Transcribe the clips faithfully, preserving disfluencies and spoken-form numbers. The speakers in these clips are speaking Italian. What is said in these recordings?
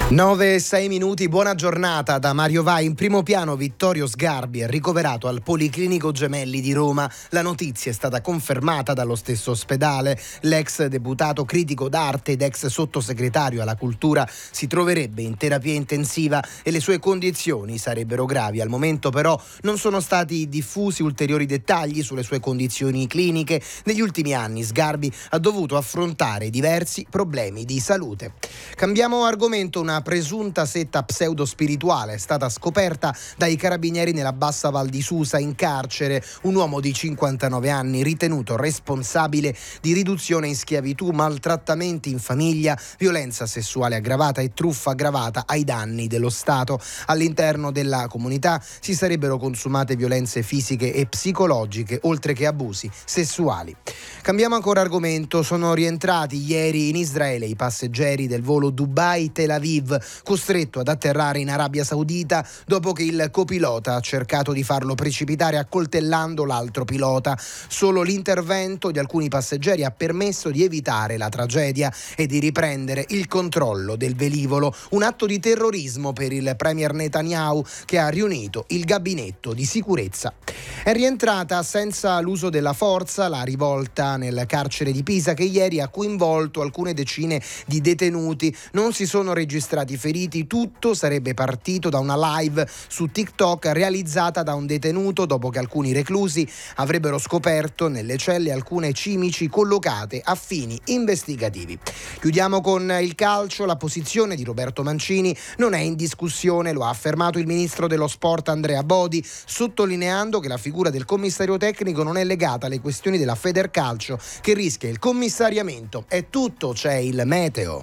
nove e sei minuti, buona giornata da Mario Vai. In primo piano Vittorio Sgarbi è ricoverato al Policlinico Gemelli di Roma. La notizia è stata confermata dallo stesso ospedale. L'ex deputato critico d'arte ed ex sottosegretario alla cultura si troverebbe in terapia intensiva e le sue condizioni sarebbero gravi. Al momento però non sono stati diffusi ulteriori dettagli sulle sue condizioni cliniche. Negli ultimi anni Sgarbi ha dovuto affrontare diversi problemi di salute. Cambiamo argomento. Una presunta setta pseudo-spirituale è stata scoperta dai carabinieri nella Bassa Val di Susa. In carcere un uomo di cinquantanove anni ritenuto responsabile di riduzione in schiavitù, maltrattamenti in famiglia, violenza sessuale aggravata e truffa aggravata ai danni dello Stato. All'interno della comunità si sarebbero consumate violenze fisiche e psicologiche, oltre che abusi sessuali. Cambiamo ancora argomento. Sono rientrati ieri in Israele i passeggeri del volo Dubai-Tel Aviv, costretto ad atterrare in Arabia Saudita dopo che il copilota ha cercato di farlo precipitare accoltellando l'altro pilota. Solo l'intervento di alcuni passeggeri ha permesso di evitare la tragedia e di riprendere il controllo del velivolo. Un atto di terrorismo per il premier Netanyahu, che ha riunito il gabinetto di sicurezza. È rientrata senza l'uso della forza la rivolta nel carcere di Pisa, che ieri ha coinvolto alcune decine di detenuti. Non si sono registrati feriti. Tutto sarebbe partito da una live su TikTok realizzata da un detenuto dopo che alcuni reclusi avrebbero scoperto nelle celle alcune cimici collocate a fini investigativi. Chiudiamo con il calcio. La posizione di Roberto Mancini non è in discussione, lo ha affermato il ministro dello sport Andrea Bodi, sottolineando che la figura del commissario tecnico non è legata alle questioni della Federcalcio, che rischia il commissariamento. È tutto, c'è il meteo.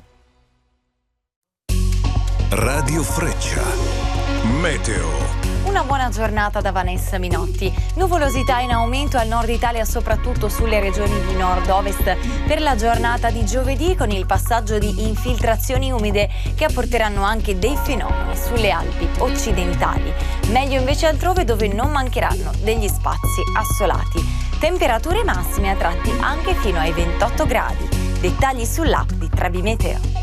Radio Freccia, meteo. Una buona giornata da Vanessa Minotti. Nuvolosità in aumento al nord Italia, soprattutto sulle regioni di nord-ovest per la giornata di giovedì, con il passaggio di infiltrazioni umide che apporteranno anche dei fenomeni sulle Alpi occidentali. Meglio invece altrove, dove non mancheranno degli spazi assolati. Temperature massime a tratti anche fino ai ventotto gradi. Dettagli sull'app di Trebi Meteo.